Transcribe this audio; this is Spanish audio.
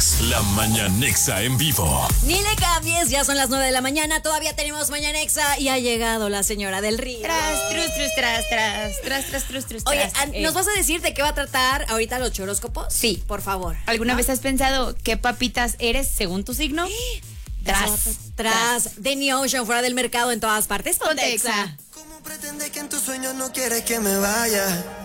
escuchas La Mañanexa en vivo. Ni le cambies, ya son las 9 de la mañana, todavía tenemos Mañanexa y ha llegado la señora del río. Tras. Oye, ¿nos vas a decir de qué va a tratar ahorita los choróscopos? Sí. Por favor. ¿Alguna vez has pensado qué papitas eres según tu signo? Tras Danny Ocean, fuera del mercado en todas partes. Ponte Exa. ¿Cómo pretende que en tus sueños no quieres que me vaya?